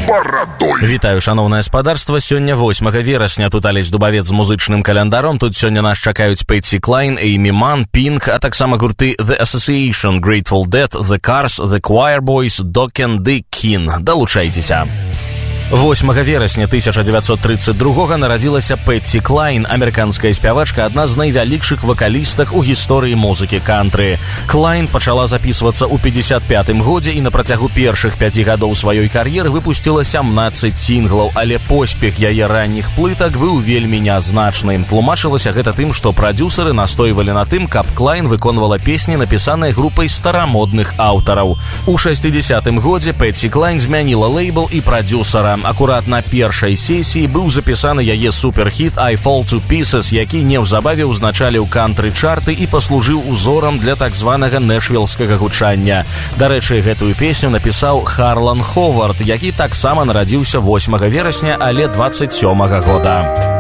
Барадой. Вітаю, шановнае спадарства. Сёння 8 верасня. Тут Алесь Дубавец з музычным календаром. Тут сёння нас чакаюць Пэтси Клайн, Эймі Манн, Pink, а таксама гурты The Association, Grateful Dead, The Cars, The Choir Boys, Dokken, The Kin. Далучайцеся. 8 верасня 1932 нарадзілася Пэтси Клайн, амерыканская спявачка, адна з найвялікшых вакалістак у гісторыі музыкі кантры. Клайн пачала записывацца ў 55-м годзе і на працягу першых 5 гадоў сваёй кар'еры выпусціла 17 сінглаў, але поспех яе ранніх плытак быў вельмі нязначным. Тлумачылася гэта тым, што прадзюсары настойвалі на тым, каб Клайн выконвала песні, напісаныя групай старамодных аўтараў. У 60-м годзе Пэтси Клайн змяніла лейбл і прадзюсара. Акурат на першай сесіі быў запісаны яе суперхіт «I Fall to Pieces», які неўзабаве ўзначаліў кантры-чарты і паслужыў узорам для так званага нэшвілскага гучання. Дарэчы, гэтую песню напісаў Харлан Ховард, які таксама нарадзіўся 8 верасня, але 27 года.